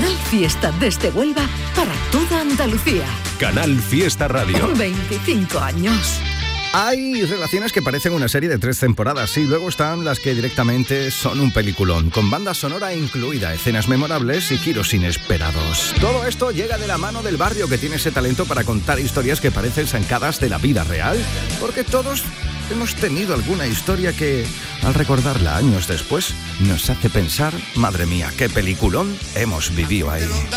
Canal Fiesta desde Huelva para toda Andalucía. Canal Fiesta Radio. 25 años. Hay relaciones que parecen una serie de 3 temporadas y luego están las que directamente son un peliculón, con banda sonora incluida, escenas memorables y giros inesperados. Todo esto llega de la mano del barrio, que tiene ese talento para contar historias que parecen sacadas de la vida real, porque todos hemos tenido alguna historia que, al recordarla años después, nos hace pensar, madre mía, qué peliculón hemos vivido ahí.